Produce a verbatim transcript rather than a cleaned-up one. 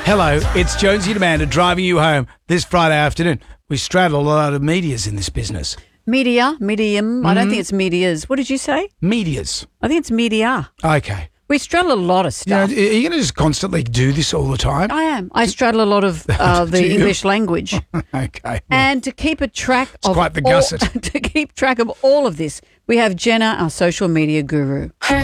Hello, it's Jonesy and Amanda driving you home this Friday afternoon. We straddle a lot of medias in this business. Media, medium. Mm-hmm. I don't think it's medias. What did you say? Medias. I think it's media. Okay. We straddle a lot of stuff. You know, are you going to just constantly do this all the time? I am. I straddle a lot of uh, the English language. Okay. Well, and to keep a track it's of quite the all, gusset. to keep track of all of this, we have Jenna, our social media guru.